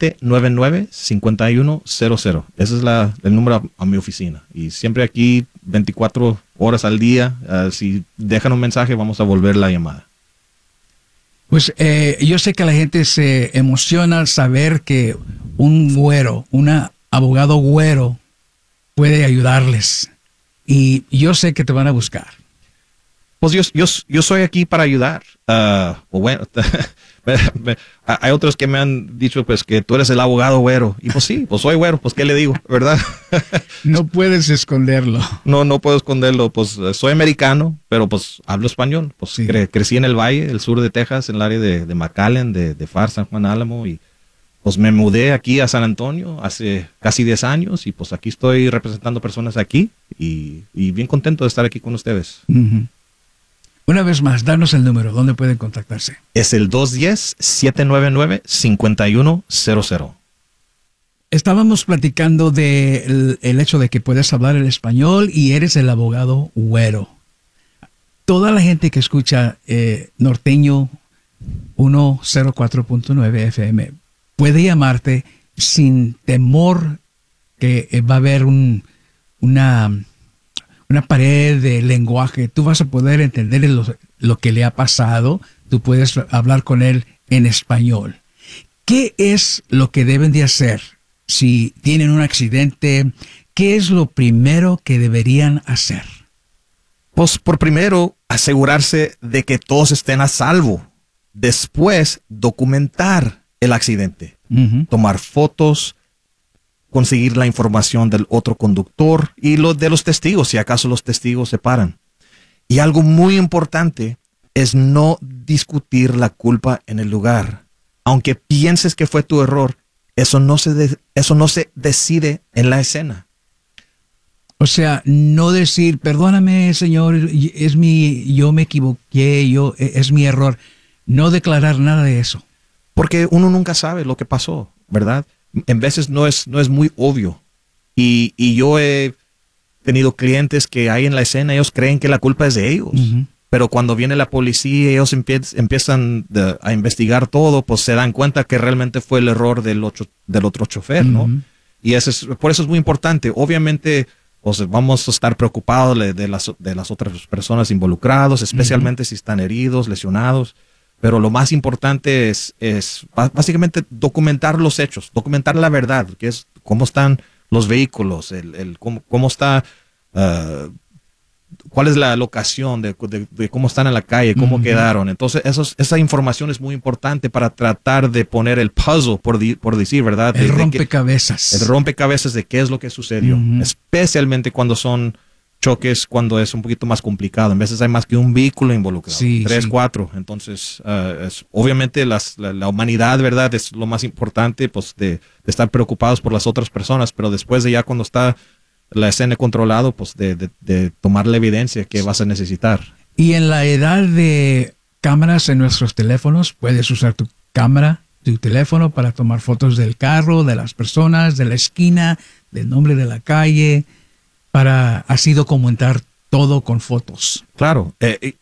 799-5100. Ese es el número a mi oficina. Y siempre aquí, 24 horas al día. Si dejan un mensaje, vamos a volver la llamada. Pues yo sé que la gente se emociona al saber que un abogado güero puede ayudarles. Y yo sé que te van a buscar. Pues yo soy aquí para ayudar. Bueno, hay otros que me han dicho pues que tú eres el abogado güero. Y pues sí, pues soy güero, pues ¿qué le digo? ¿Verdad? No puedes esconderlo. No puedo esconderlo. Pues soy americano, pero pues hablo español. Pues sí. Crecí en el Valle, el sur de Texas, en el área de McAllen, de Far, San Juan Álamo, y pues me mudé aquí a San Antonio hace casi 10 años y pues aquí estoy representando personas aquí y bien contento de estar aquí con ustedes. Uh-huh. Una vez más, danos el número, ¿dónde pueden contactarse? Es el 210-799-5100. Estábamos platicando del hecho de que puedes hablar el español y eres el abogado güero. Toda la gente que escucha Norteño 104.9 FM puede llamarte sin temor que va a haber una pared de lenguaje. Tú vas a poder entender lo que le ha pasado. Tú puedes hablar con él en español. ¿Qué es lo que deben de hacer si tienen un accidente? ¿Qué es lo primero que deberían hacer? Pues por primero, asegurarse de que todos estén a salvo. Después, documentar el accidente. Uh-huh. Tomar fotos, conseguir la información del otro conductor y de los testigos, si acaso los testigos se paran. Y algo muy importante es no discutir la culpa en el lugar. Aunque pienses que fue tu error, eso no se decide en la escena. O sea, no decir, perdóname, señor, yo me equivoqué, es mi error. No declarar nada de eso. Porque uno nunca sabe lo que pasó, ¿verdad? En veces no es muy obvio. Y yo he tenido clientes que hay en la escena, ellos creen que la culpa es de ellos. Uh-huh. Pero cuando viene la policía y ellos empiezan a investigar todo, pues se dan cuenta que realmente fue el error del otro chofer, ¿no? Uh-huh. Y por eso es muy importante. Obviamente, pues vamos a estar preocupados de las otras personas involucradas, especialmente uh-huh. si están heridos, lesionados. Pero lo más importante es básicamente documentar los hechos, documentar la verdad, que es cómo están los vehículos, cómo está, cuál es la locación de cómo están en la calle, cómo uh-huh. quedaron. Entonces, esa información es muy importante para tratar de poner el puzzle, por decir, ¿verdad? El rompecabezas. El rompecabezas de qué es lo que sucedió, uh-huh. especialmente cuando son choques, cuando es un poquito más complicado. En veces hay más que un vehículo involucrado. Sí, 3, 4. Entonces, obviamente la humanidad, ¿verdad? Es lo más importante, pues, de estar preocupados por las otras personas, pero después de ya cuando está la escena controlado, pues, de tomar la evidencia que vas a necesitar. Y en la edad de cámaras en nuestros teléfonos, puedes usar tu cámara, tu teléfono para tomar fotos del carro, de las personas, de la esquina, del nombre de la calle, para así documentar todo con fotos. Claro,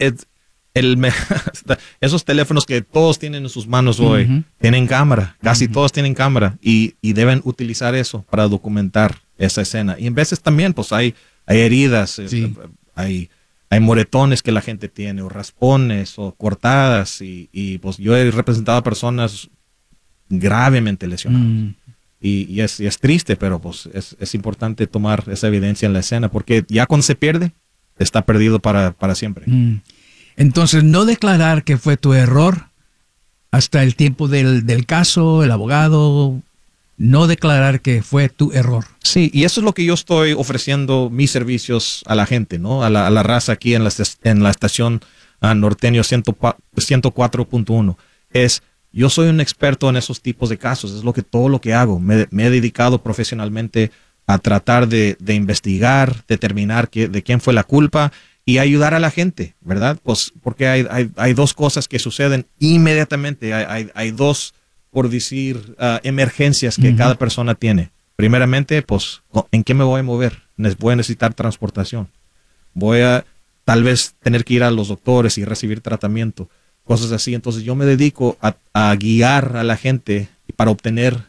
esos teléfonos que todos tienen en sus manos hoy, uh-huh. tienen cámara, casi uh-huh. todos tienen cámara y deben utilizar eso para documentar esa escena. Y en veces también pues hay heridas, sí. hay moretones que la gente tiene, o raspones, o cortadas, y pues yo he representado a personas gravemente lesionadas. Uh-huh. Y es triste, pero pues es importante tomar esa evidencia en la escena, porque ya cuando se pierde, está perdido para siempre. Entonces, no declarar que fue tu error hasta el tiempo del caso, el abogado, no declarar que fue tu error. Sí, y eso es lo que yo estoy ofreciendo mis servicios a la gente, ¿no? A la raza aquí en la estación Norteño 104.1. Yo soy un experto en esos tipos de casos, es todo lo que hago. Me he dedicado profesionalmente a tratar de investigar, determinar de quién fue la culpa y ayudar a la gente, ¿verdad? Pues porque hay dos cosas que suceden inmediatamente. Hay dos, por decir, emergencias que uh-huh. cada persona tiene. Primeramente, pues, ¿en qué me voy a mover? Voy a necesitar transportación. Voy a tal vez tener que ir a los doctores y recibir tratamiento. Cosas así. Entonces yo me dedico a guiar a la gente para obtener